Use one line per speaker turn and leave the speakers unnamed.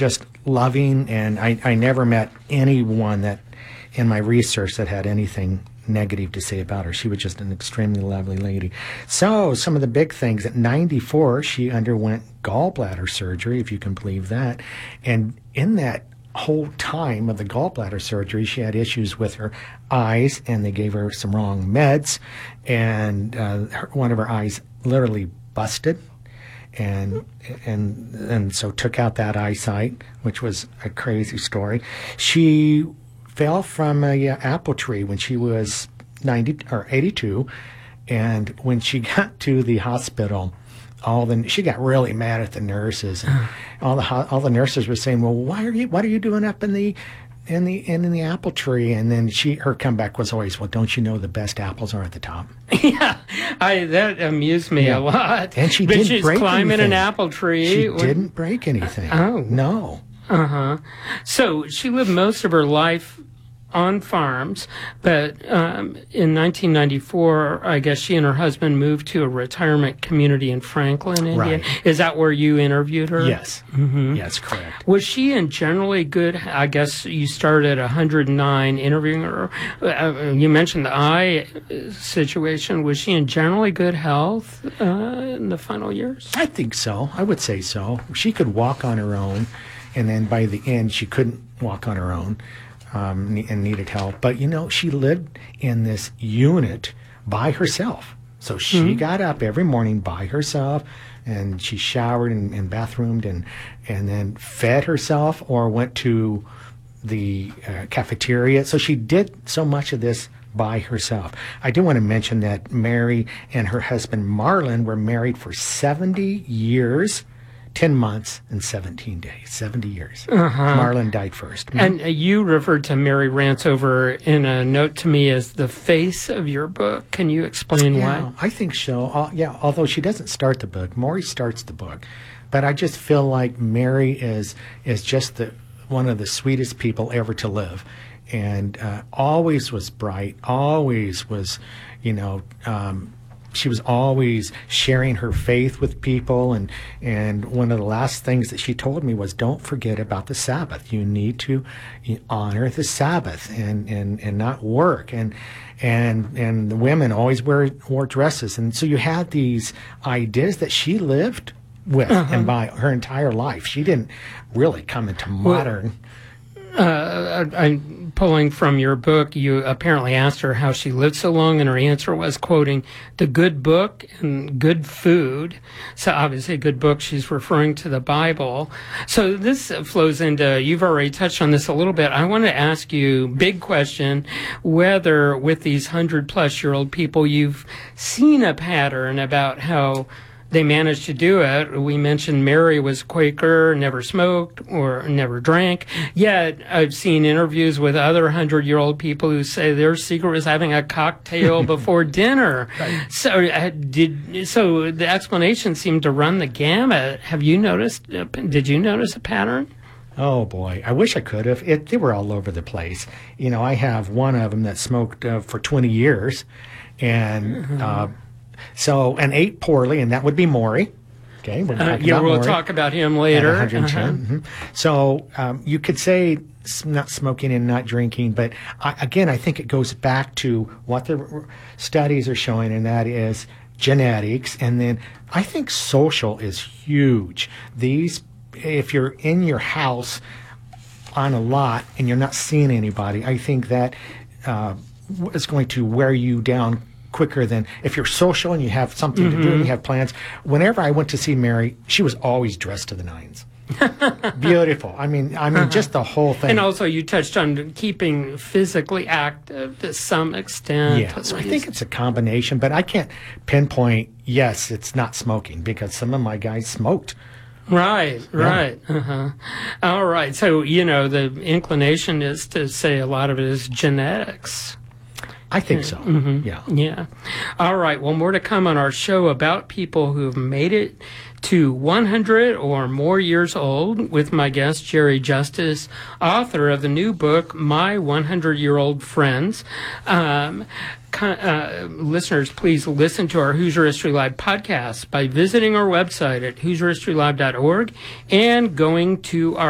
just loving, and I never met anyone that in my research that had anything negative to say about her. She was just an extremely lovely lady. So some of the big things, at 94, she underwent gallbladder surgery, if you can believe that. And in that whole time of the gallbladder surgery, she had issues with her eyes, and they gave her some wrong meds, and one of her eyes literally busted. And so took out that eyesight, which was a crazy story. She fell from a apple tree when she was 82, and when she got to the hospital, she got really mad at the nurses. And all the nurses were saying, "Well, what are you doing up in the apple tree?" And then her comeback was always, "Well, don't you know the best apples are at the top?"
Yeah, that amused me a lot.
And she didn't break
climbing
anything.
An apple tree.
She didn't break anything. No.
So she lived most of her life on farms, but in 1994, I guess she and her husband moved to a retirement community in Franklin, India.
Right.
Is that where you interviewed her?
Yes. Mm-hmm. Yes, correct.
Was she in generally good? I guess you started at 109 interviewing her. You mentioned the eye situation. Was she in generally good health in the final years?
I think so. I would say so. She could walk on her own, and then by the end, she couldn't walk on her own. And needed help. But, she lived in this unit by herself. So she got up every morning by herself, and she showered and bathroomed and then fed herself or went to the cafeteria. So she did so much of this by herself. I do want to mention that Mary and her husband Marlon were married for 70 years. 10 months and 17 days, 70 years. Marlon died first.
And you referred to Mary Rantzover in a note to me as the face of your book. Can you explain why?
I think so. Although she doesn't start the book. Maury starts the book. But I just feel like Mary is just one of the sweetest people ever to live. And always was bright, always was, she was always sharing her faith with people, and one of the last things that she told me was, don't forget about the Sabbath. You need to honor the Sabbath and not work. And the women always wore dresses. And so you had these ideas that she lived with and by her entire life. She didn't really come into modern...
I'm pulling from your book, you apparently asked her how she lived so long, and her answer was, quoting, "the good book and good food." So obviously a good book, she's referring to the Bible. So this flows into, you've already touched on this a little bit. I want to ask you, big question, whether with these 100-plus-year-old people you've seen a pattern about how they managed to do it. We mentioned Mary was Quaker, never smoked or never drank. Yet I've seen interviews with other 100-year-old people who say their secret was having a cocktail before dinner. Right. So the explanation seemed to run the gamut. Have you noticed? Did you notice a pattern?
Oh boy, I wish I could have. They were all over the place. I have one of them that smoked for 20 years, and. And ate poorly, and that would be Maury. Okay, we'll
talk about him later.
At 110. So you could say not smoking and not drinking, but I think it goes back to what the studies are showing, and that is genetics. And then I think social is huge. If you're in your house on a lot and you're not seeing anybody, I think that is going to wear you down quicker than if you're social and you have something to do and you have plans. Whenever I went to see Mary, she was always dressed to the nines. Beautiful. I mean, just the whole thing.
And also you touched on keeping physically active to some extent.
Yeah, so I think it's a combination, but I can't pinpoint, yes, it's not smoking, because some of my guys smoked.
Right. All right. So, the inclination is to say a lot of it is genetics.
I think so.
Yeah. All right. Well, more to come on our show about people who have made it to 100 or more years old with my guest, Jerry Justice, author of the new book, My 100-Year-Old Friends. Listeners, please listen to our Hoosier History Live podcast by visiting our website at HoosierHistoryLive.org and going to our